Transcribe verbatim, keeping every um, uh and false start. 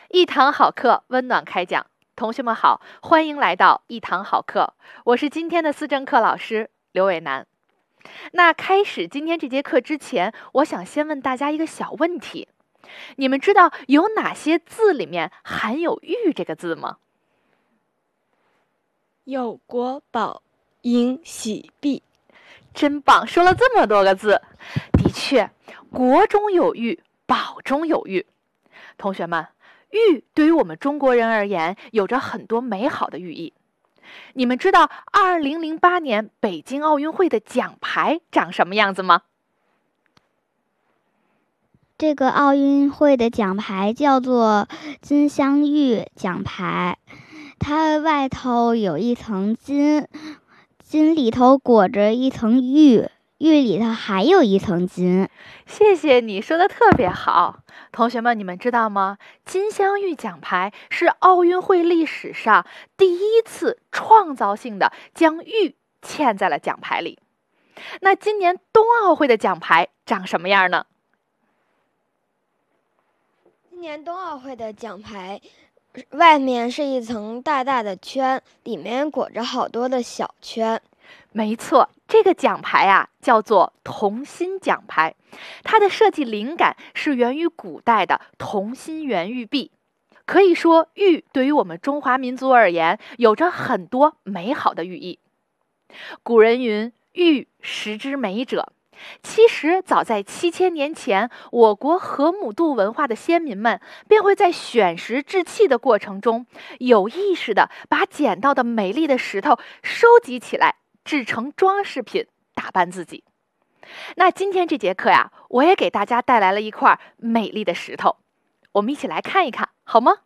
一堂好课，温暖开讲。同学们好，欢迎来到一堂好课，我是今天的思政课老师刘伟楠。那开始今天这节课之前，我想先问大家一个小问题：你们知道有哪些字里面含有“玉”这个字吗？ 有国宝应喜毕。 真棒，说了这么多个字。的确，国中有玉，宝中有玉。同学们，玉对于我们中国人而言有着很多美好的寓意。你们知道二零零八年北京奥运会的奖牌长什么样子吗？ 这个奥运会的奖牌叫做金镶玉奖牌，它外头有一层金，金里头裹着一层玉，玉里头还有一层金。 谢谢你说的特别好。同学们，你们知道吗？金镶玉奖牌是奥运会历史上第一次创造性的将玉嵌在了奖牌里。那今年冬奥会的奖牌长什么样呢？ 今年冬奥会的奖牌外面是一层大大的圈，里面裹着好多的小圈。 没错，这个奖牌啊叫做同心奖牌，它的设计灵感是源于古代的同心圆玉璧。可以说，玉对于我们中华民族而言有着很多美好的寓意。古人云：“玉石之美者。”其实，早在七千年前，我国河姆渡文化的先民们便会在选石制器的过程中，有意识地把捡到的美丽的石头收集起来，制成装饰品，打扮自己。那今天这节课呀，我也给大家带来了一块美丽的石头，我们一起来看一看，好吗？